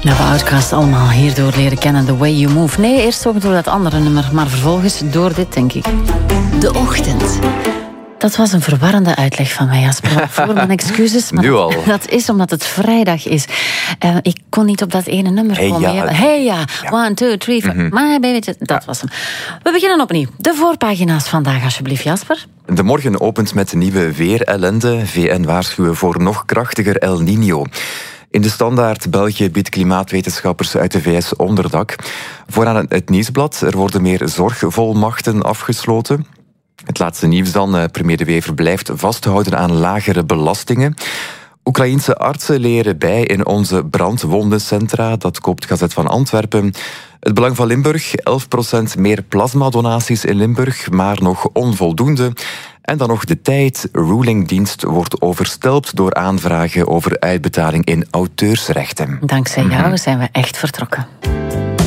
We hebben Outcast allemaal hierdoor leren kennen. The Way You Move. Nee, eerst ook door dat andere nummer, maar vervolgens door dit, denk ik. De Ochtend. Dat was een verwarrende uitleg van mij, Jasper. Voor mijn excuses. Maar Nu al. Dat is omdat het vrijdag is. Ik kon niet op dat ene nummer komen. Ja. Ja. 1, 2, 3, 4. My baby. Dat was hem. We beginnen opnieuw. De voorpagina's vandaag, alsjeblieft, Jasper. De morgen opent met nieuwe weerellende. VN waarschuwen voor nog krachtiger El Niño. In de Standaard België biedt klimaatwetenschappers uit de VS onderdak. Vooraan het Nieuwsblad. Er worden meer zorgvolmachten afgesloten. Het laatste nieuws dan. Premier De Wever blijft vasthouden aan lagere belastingen. Oekraïense artsen leren bij in onze brandwondencentra. Dat koopt Gazet van Antwerpen. Het Belang van Limburg. 11% meer plasmadonaties in Limburg, maar nog onvoldoende. En dan nog De Tijd. Rulingdienst wordt overstelpt door aanvragen over uitbetaling in auteursrechten. Dankzij jou zijn we echt vertrokken.